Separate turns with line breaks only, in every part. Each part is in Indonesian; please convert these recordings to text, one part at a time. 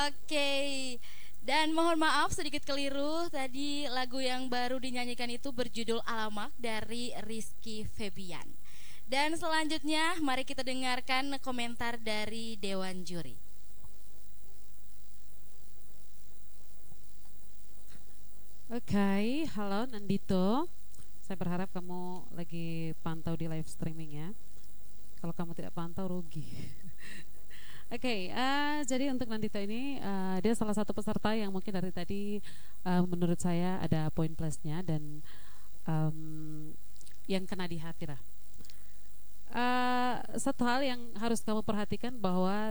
Oke. Dan mohon maaf sedikit keliru, tadi lagu yang baru dinyanyikan itu berjudul Alamak dari Rizky Febian. Dan selanjutnya mari kita dengarkan komentar dari Dewan Juri.
Oke, halo Nandito. Saya berharap kamu lagi pantau di live streaming ya. Kalau kamu tidak pantau rugi. Oke, jadi untuk Nandito ini dia salah satu peserta yang mungkin dari tadi menurut saya ada poin plusnya dan yang kena di hati lah. Satu hal yang harus kamu perhatikan bahwa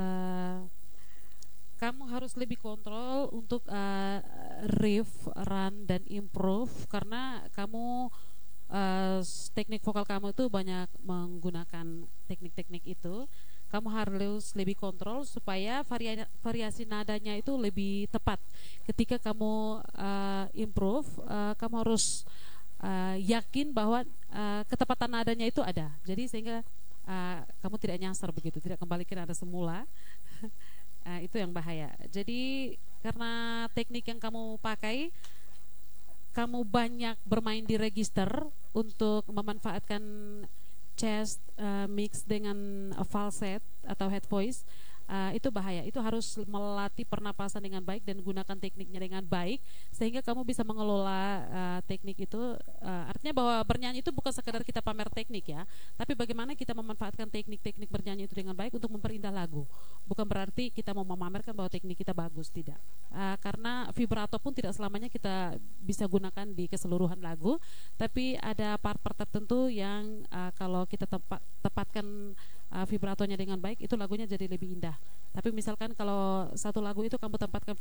kamu harus lebih kontrol untuk riff, run dan improve karena kamu teknik vokal kamu itu banyak menggunakan teknik-teknik itu. Kamu harus lebih kontrol supaya variasi nadanya itu lebih tepat. Ketika kamu improve, kamu harus yakin bahwa ketepatan nadanya itu ada. Jadi sehingga kamu tidak nyasar begitu, tidak kembali ke nada semula. Itu yang bahaya. Jadi karena teknik yang kamu pakai, kamu banyak bermain di register untuk memanfaatkan chest mix dengan falset atau head voice, itu bahaya. Itu harus melatih pernapasan dengan baik dan gunakan tekniknya dengan baik sehingga kamu bisa mengelola teknik itu. Artinya bahwa bernyanyi itu bukan sekedar kita pamer teknik ya, tapi bagaimana kita memanfaatkan teknik-teknik bernyanyi itu dengan baik untuk memperindah lagu. Bukan berarti kita mau memamerkan bahwa teknik kita bagus, tidak. Karena vibrato pun tidak selamanya kita bisa gunakan di keseluruhan lagu, tapi ada part-part tertentu yang kalau kita tepatkan vibratonya dengan baik, itu lagunya jadi lebih indah. Tapi misalkan kalau satu lagu itu kamu tempatkan